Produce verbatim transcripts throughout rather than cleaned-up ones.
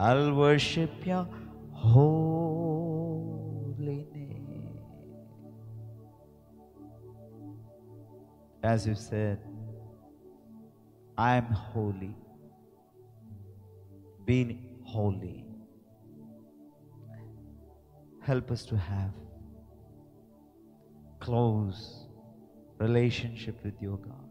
I'll worship your holy name. As you said, I am holy. Be holy. Help us to have close relationship with you, God.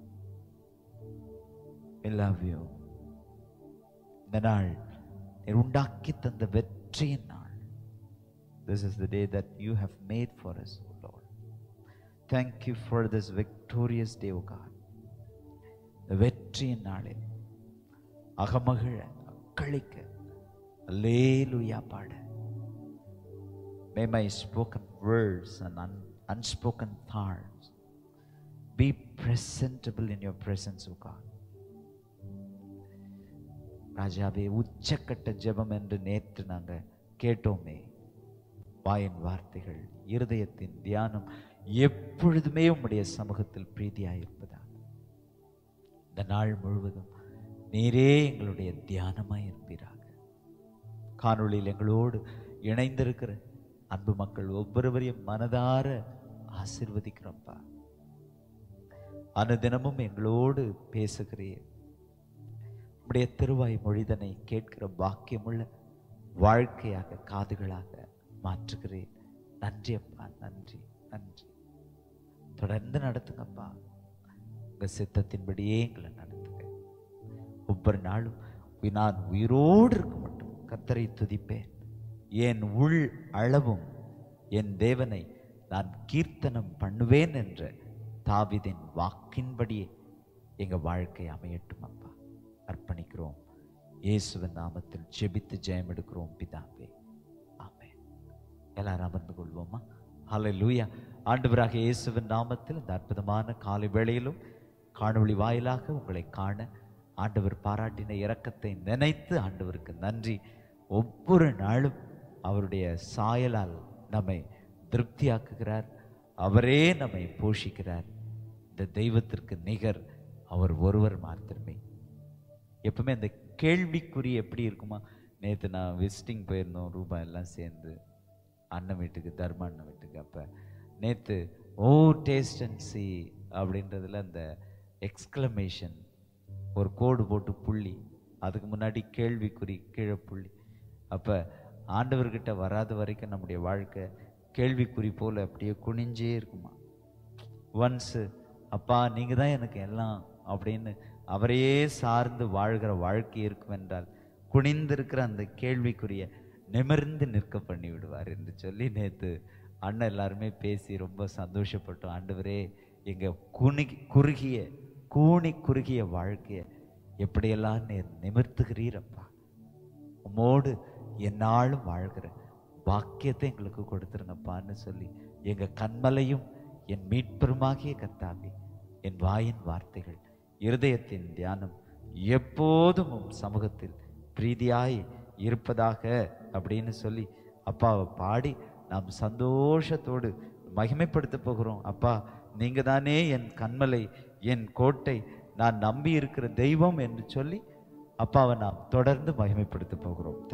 We love you. இந்த நாள் நீர் உண்டாக்கி தந்த வெற்றியின் நாள். This is the day that you have made for us, O Lord. Thank you for this victorious day, O God. இந்த வெற்றியின் நாளில் அகமகிழ அக்களிக்க அல்லேலூயா பாட. May my spoken words and un- unspoken thoughts be presentable in your presence, O God. ராஜாவே, உச்சக்கட்ட ஜெபம் என்று நேற்று நாங்க கேட்டோமே. வாயின் வார்த்தைகள், இருதயத்தின் தியானம் எப்பொழுதுமே உம்முடைய சமூகத்தில் பிரீதியாயிருப்பதாக. இந்த நாள் முழுவதும் நீரே எங்களுடைய தியானமாய் இருப்பீராக. காணொளியில் எங்களோடு இணைந்திருக்கிற அன்பு மக்கள் ஒவ்வொருவரையும் மனதார ஆசீர்வதிக்கிறோம்ப்பா. அனுதினமும் எங்களோடு பேசுகிறீர். உம்முடைய திருவாய் மொழிதனை கேட்கிற பாக்கியமுள்ள வாழ்க்கையாக, காதுகளாக மாற்றுகிறேன். நன்றி அப்பா, நன்றி நன்றி. தொடர்ந்து நடத்துங்கப்பா. உங்க சித்தத்தின்படியே எங்களை நடத்துங்க. ஒவ்வொரு நாளும் நான் உயிரோடு இருக்க மட்டும் கர்த்தரை துதிப்பேன். என் உள் அளவும் என் தேவனை நான் கீர்த்தனம் பண்ணுவேன் என்ற தாவீதின் வாக்கின்படியே எங்க வாழ்க்கை அமையட்டும் அப்பா. அர்ப்பணிக்கிறோம். இயேசுவின் நாமத்தில் ஜெபித்து ஜெயம் எடுக்கிறோம் பிதாவே, ஆமென். எல்லாரும் அமர்ந்து கொள்வோமா? ஹல்லேலூயா. ஆண்டவராக இயேசுவின் நாமத்தில் இந்த அற்புதமான காலை வேளையிலும் காணொளி வாயிலாக உங்களை காண ஆண்டவர் பாராட்டின இரக்கத்தை நினைத்து ஆண்டவருக்கு நன்றி. ஒவ்வொரு நாளும் அவருடைய சாயலால் நம்மை திருப்தியாக்குகிறார். அவரே நம்மை போஷிக்கிறார். இந்த தெய்வத்திற்கு நிகர் அவர் ஒருவர் மாத்திரமே. எப்பவுமே அந்த கேள்விக்குறி எப்படி இருக்குமா? நேற்று நான் விசிட்டிங் போயிருந்தோம், ரூபா எல்லாம் சேர்ந்து அண்ணன் வீட்டுக்கு, தர்ம அண்ணன் வீட்டுக்கு. அப்போ நேற்று ஓ டேஸ்ட் அண்ட் சி அப்படின்றதுல அந்த எக்ஸ்க்ளமேஷன், ஒரு கோடு போட்டு புள்ளி, அதுக்கு முன்னாடி கேள்விக்குறி, கீழே புள்ளி. அப்போ ஆண்டவர்கிட்ட வராத வரைக்கும் நம்முடைய வாழ்க்கை கேள்விக்குறி போல் அப்படியே குனிஞ்சே இருக்குமா. ஒன்ஸு அப்பா நீங்கள் தான் எனக்கு எல்லாம் அப்படின்னு அவரையே சார்ந்து வாழ்கிற வாழ்க்கை இருக்கும் என்றால் குனிந்திருக்கிற அந்த கேள்விக்குரிய நிமிர்ந்து நிற்க பண்ணி விடுவார் என்று சொல்லி நேற்று அண்ணன் எல்லாருமே பேசி ரொம்ப சந்தோஷப்பட்டோம். ஆண்டவரே, எங்கள் குனி குறுகிய கூனி குறுகிய வாழ்க்கையை எப்படியெல்லாம் நேர் நிமிர்த்துகிறீரப்பா. உம்மோடு என்னாலும் வாழ்கிற பாக்கியத்தை எங்களுக்கு கொடுத்துருங்கப்பான்னு சொல்லி எங்கள் கண்மலையும் என் மீட்பெருமாகிய கர்த்தாவே, என் வாயின் வார்த்தைகள், இருதயத்தின் தியானம் எப்போதும் உம் சமூகத்தில் பிரீதியாய் இருப்பதாக அப்படின்னு சொல்லி அப்பாவை பாடி நாம் சந்தோஷத்தோடு மகிமைப்படுத்த போகிறோம். அப்பா, நீங்க தானே என் கண்மலை, என் கோட்டை, நான் நம்பி இருக்கிற தெய்வம் என்று சொல்லி அப்பாவை நாம் தொடர்ந்து மகிமைப்படுத்த போகிறோம்.